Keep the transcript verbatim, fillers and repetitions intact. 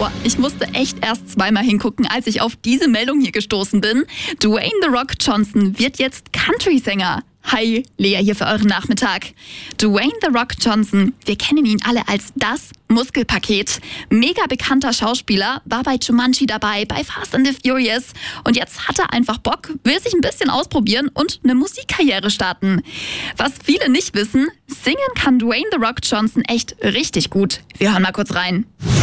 Boah, ich musste echt erst zweimal hingucken, als ich auf diese Meldung hier gestoßen bin. Dwayne The Rock Johnson wird jetzt Country-Sänger. Hi, Lea hier für euren Nachmittag. Dwayne The Rock Johnson, wir kennen ihn alle als das Muskelpaket. Mega bekannter Schauspieler, war bei Jumanji dabei, bei Fast and the Furious. Und jetzt hat er einfach Bock, will sich ein bisschen ausprobieren und eine Musikkarriere starten. Was viele nicht wissen, singen kann Dwayne The Rock Johnson echt richtig gut. Wir hören mal kurz rein.